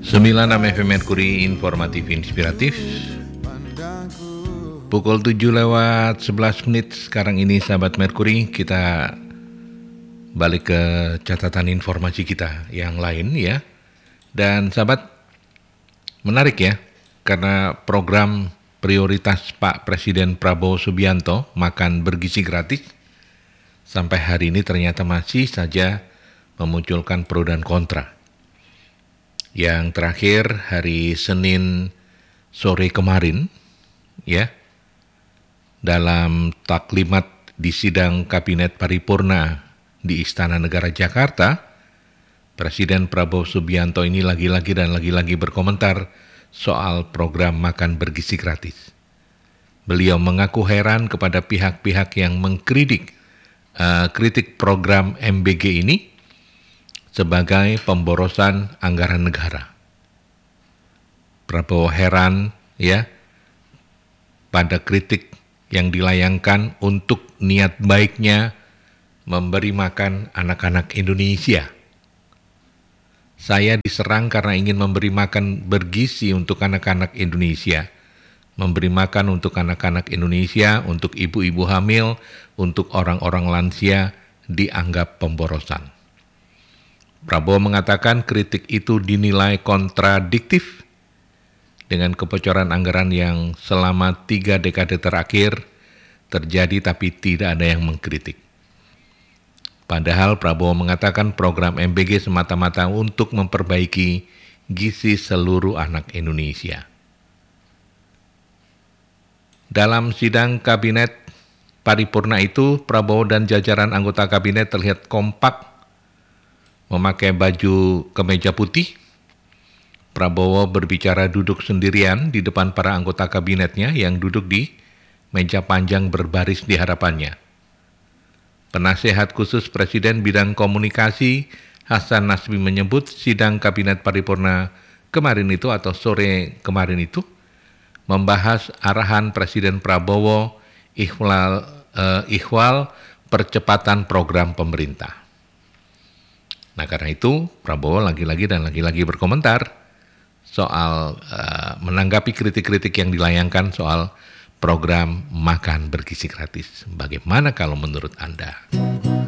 96 FM Merkuri Informatif Inspiratif. Pukul 7 lewat 11 menit sekarang ini sahabat Merkuri, kita balik ke catatan informasi kita yang lain ya. Dan sahabat, menarik ya, karena program prioritas Pak Presiden Prabowo Subianto makan bergizi gratis sampai hari ini ternyata masih saja memunculkan pro dan kontra. Yang terakhir hari Senin sore kemarin ya, dalam taklimat di sidang Kabinet Paripurna di Istana Negara Jakarta, Presiden Prabowo Subianto ini lagi-lagi berkomentar soal program makan bergizi gratis. Beliau mengaku heran kepada pihak-pihak yang kritik program MBG ini sebagai pemborosan anggaran negara. Prabowo heran ya pada kritik yang dilayangkan untuk niat baiknya memberi makan anak-anak Indonesia. Saya diserang karena ingin memberi makan bergizi untuk anak-anak Indonesia. Memberi makan untuk anak-anak Indonesia, untuk ibu-ibu hamil, untuk orang-orang lansia dianggap pemborosan. Prabowo mengatakan kritik itu dinilai kontradiktif dengan kebocoran anggaran yang selama 3 dekade terakhir terjadi tapi tidak ada yang mengkritik. Padahal Prabowo mengatakan program MBG semata-mata untuk memperbaiki gizi seluruh anak Indonesia. Dalam sidang Kabinet Paripurna itu, Prabowo dan jajaran anggota kabinet terlihat kompak memakai baju kemeja putih. Prabowo berbicara duduk sendirian di depan para anggota kabinetnya yang duduk di meja panjang berbaris di hadapannya. Penasehat khusus Presiden bidang komunikasi Hasan Nasbi menyebut sidang Kabinet Paripurna kemarin itu atau sore kemarin itu membahas arahan Presiden Prabowo ihwal percepatan program pemerintah. Nah, karena itu Prabowo lagi-lagi berkomentar soal menanggapi kritik-kritik yang dilayangkan soal program makan bergizi gratis. Bagaimana kalau menurut Anda?